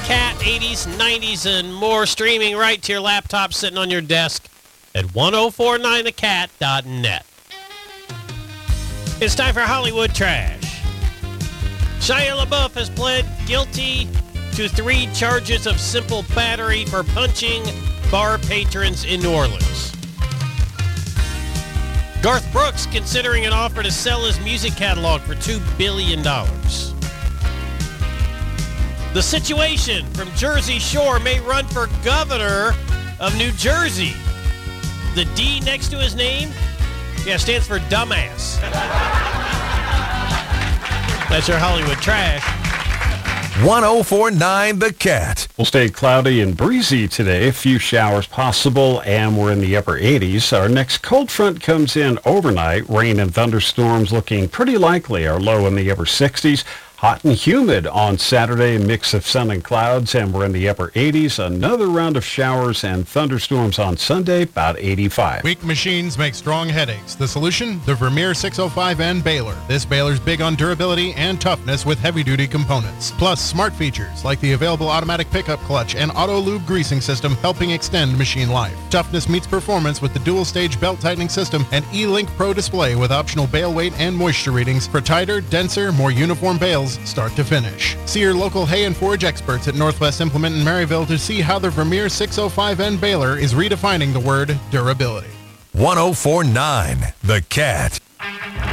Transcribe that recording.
Cat, 80s, 90s, and more, streaming right to your laptop sitting on your desk at 1049thecat.net. It's time for Hollywood Trash. Shia LaBeouf has pled guilty to 3 charges of simple battery for punching bar patrons in New Orleans. Garth Brooks considering an offer to sell his music catalog for $2 billion. The Situation from Jersey Shore may run for governor of New Jersey. The D next to his name, stands for dumbass. That's your Hollywood Trash. 1049 The Cat. We'll stay cloudy and breezy today. A few showers possible, and we're in the upper 80s. Our next cold front comes in overnight. Rain and thunderstorms looking pretty likely. Our low in the upper 60s. Hot and humid on Saturday, a mix of sun and clouds, and we're in the upper 80s. Another round of showers and thunderstorms on Sunday, about 85. Weak machines make strong headaches. The solution? The Vermeer 605N baler. This baler's big on durability and toughness with heavy-duty components. Plus, smart features like the available automatic pickup clutch and auto-lube greasing system helping extend machine life. Toughness meets performance with the dual-stage belt-tightening system and E-Link Pro display with optional bale weight and moisture readings for tighter, denser, more uniform bales start to finish. See your local hay and forage experts at Northwest Implement in Maryville to see how the Vermeer 605N baler is redefining the word durability. 1049 The Cat.